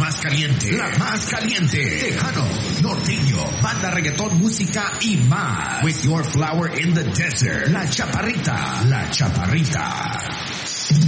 más caliente, tejano, norteño, banda, reggaetón, música y más. With your flower in the desert, La Chaparrita.